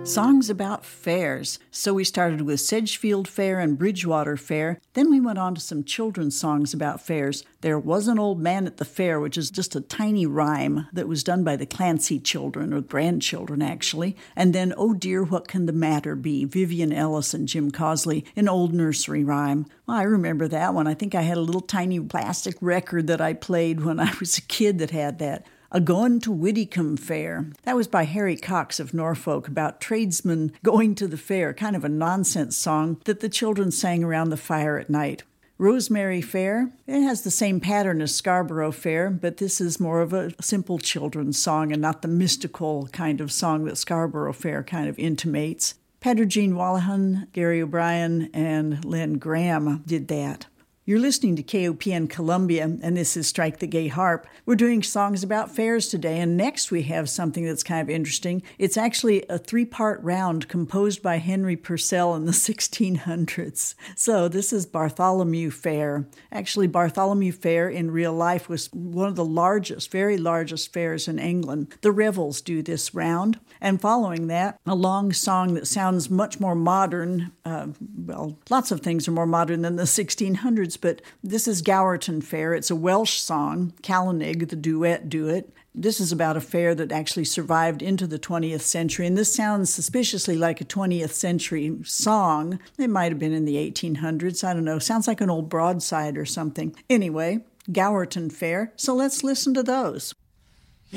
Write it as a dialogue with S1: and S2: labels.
S1: Songs about fairs. So we started with Sedgefield Fair and Bridgewater Fair. Then we went on to some children's songs about fairs. There Was an Old Man at the Fair, which is just a tiny rhyme that was done by the Clancy children, or grandchildren actually. And then Oh Dear, What Can the Matter Be? Vivian Ellis and Jim Cosley, an old nursery rhyme. Well, I remember that one. I think I had a little tiny plastic record that I played when I was a kid that had that. A Goin' to Widdicombe Fair. That was by Harry Cox of Norfolk, about tradesmen going to the fair, kind of a nonsense song that the children sang around the fire at night. Rosemary Fair. It has the same pattern as Scarborough Fair, but this is more of a simple children's song and not the mystical kind of song that Scarborough Fair kind of intimates. Padraigeen Wallahan, Gary O'Brien, and Len Graham did that. You're listening to KOPN Columbia, and this is Strike the Gay Harp. We're doing songs about fairs today, and next we have something that's kind of interesting. It's actually a three-part round composed by Henry Purcell in the 1600s. So this is Bartholomew Fair. Actually, Bartholomew Fair in real life was one of the largest, very largest fairs in England. The Revels do this round, and following that, a long song that sounds much more modern. Lots of things are more modern than the 1600s, but this is Gowerton Fair. It's a Welsh song. Callannig, the duet, do it. This is about a fair that actually survived into the 20th century, and this sounds suspiciously like a 20th century song. It might have been in the 1800s. I don't know. Sounds like an old broadside or something. Anyway, Gowerton Fair. So let's listen to those.